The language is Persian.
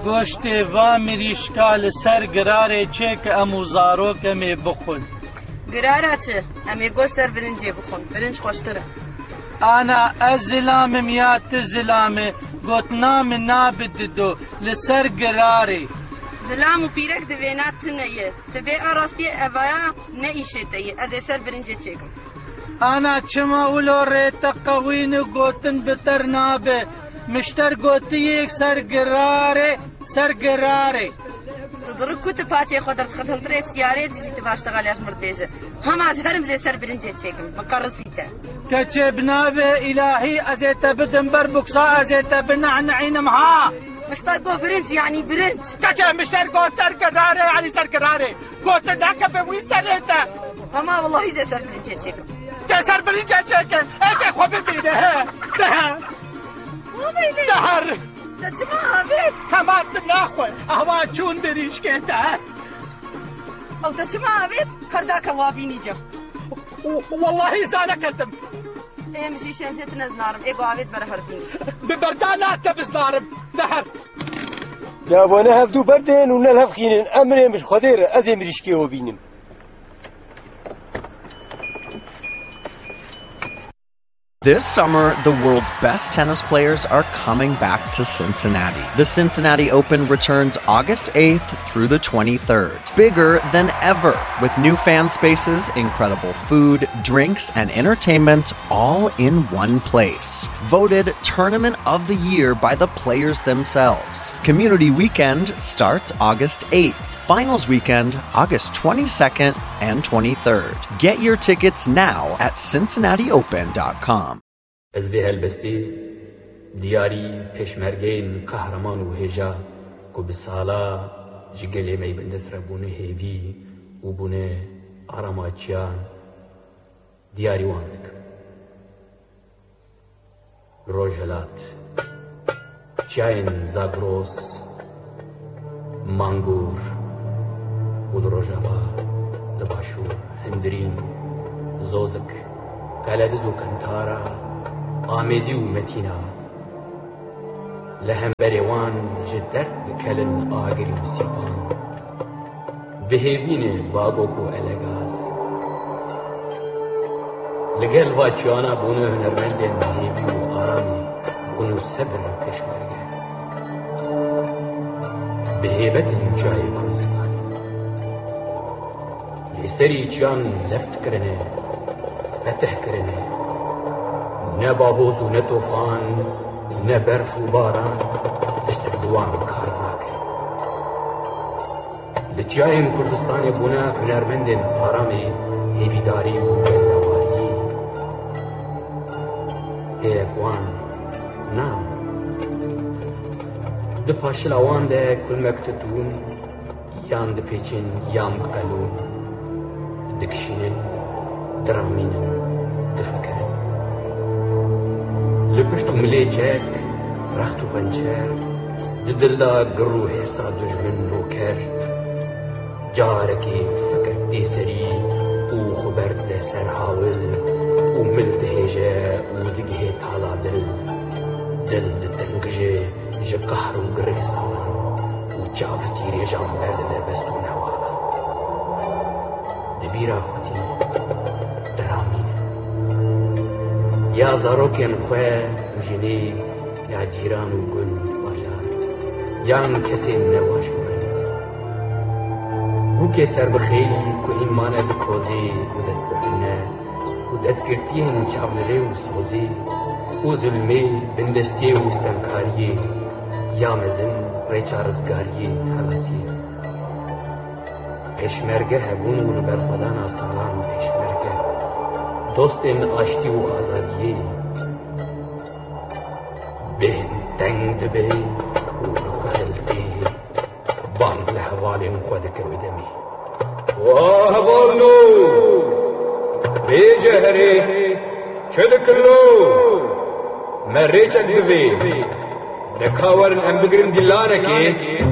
گوشت و مریشکال سر گراره چه که امو زارو کمی بخون. گراره چه؟ امی گوشت سر برنجی بخون، برنج خوشتره. انا از زلامم یا تزلامه گوتنام نابد دو لسر گراره. زلام و پیرک دوینات تنیه تبی آراستی اوایا نیشه تیه از سر برنجی چکم. انا چما اولو ریتا قوین گوتن بتر نابه مشتر گوتی یک سر گراره. تدرک کت پاچه خودت خطلتر سیاره دیجی تباشتغالیاش مردیجه هم از هرم زی سر برنجی چکم مقرصیته کچه بنابه الهی ازیتا بدن بر بکسا ازیتا بنعنعینم ها. مشتر گو برنج يعني برنج كجا مشتر گو سر گراره يعني سر گراره گوت ذاك بوي سرته اما والله زي سر برنج چکم سر برنج چکم اگه خوب ببینه دهر تجمع بيت كمان ناخذ اهوا چون بریش كده او تجمع بيت هرداك وابيني جم والله زالكتم ايه مشي شمشت نزنارم ايه قاعد برهردني ببردانات بزنارم دهر يا وانا هفدو بردن ونلهف خينن امري مش خدير ازي مريشكي وبينم. This summer, the world's best tennis players are coming back to Cincinnati. The Cincinnati Open returns August 8th through the 23rd. Bigger than ever, with new fan spaces, incredible food, drinks, and entertainment all in one place. Voted Tournament of the Year by the players themselves. Community Weekend starts August 8th. Finals Weekend, August 22nd and 23rd. Get your tickets now at CincinnatiOpen.com. از به هلبستی دیاری پشمرگین قهرمان و هجا کو بسالا جگلی می بندست ربونه هیوی و بونه آراماچیان دیاری واندک روجلات چاین زاگروس مانگور ودروجابا لباشور هندرين زوزك كالادز وكنتارا آمدي ومتينا لهم بريوان جدرت بكلن آغري وسيقان بهيبين باغوكو ألغاز لقل واجوانا بونو هنرمندين بهيبي وآرامي بونو سبر كشمرگه بهيبت جاي كردستان لسری جان زفت کرنه فتح کرنه نه باهوز و نه طوفان نه برف و باران تشتر دوام کار ناکه لجایم کردستان بونا هنرمندن آرامی هیویداری و گردواری هیکوان نام ده پاشلاوان ده کل مکتتون یان ده پیچن یان بقلون دكشينن درامينن تفكرن لبشتو مليجاك راحتو بنجر ددلا قرو حرصا دجمن روكر جاركي فكر بيسري وخبرت لسر هاول وملت هيجا ودقه تالا دل دتنقجي جقهر وقريسا وجافتي ريجان برد لبستو نوالا دبيرا خوتي درامين يا زاروكين خواه جني يا جيران وقل وجان يان كسين نواش مرد بو كسر بخيلي كو إيمانا بكوزي ودست بحنا ودست كرتين چاولري وصوزي وظلمي بندستي وستنكاري يا مزن ريچا رزگاري خلاصي پشمرگه هبون و برخدان سلام پشمرگه دوست آشتی و آزادی بهم تنگ دبی و نخدل بی بانگ لحوالي خودك ودمي وهبولو بجهري شدكلو مريچ الدبي دكاورن ام بگرن دلانكي